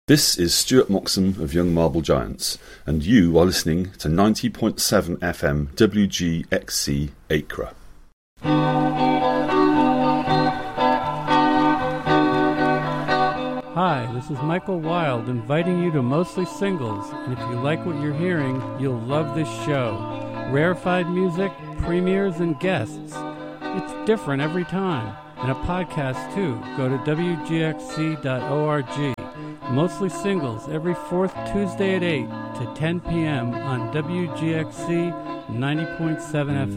This is Stuart Moxham of Young Marble Giants, and you are listening to 90.7 FM WGXC Acre. Hi, this is Michael Wild inviting you to Mostly Singles, and if you like what you're hearing, you'll love this show. Rarefied music, premieres, and guests. It's different every time. And a podcast, too. Go to WGXC.org. Mostly Singles, every fourth Tuesday at 8 to 10 p.m. on WGXC 90.7 FM.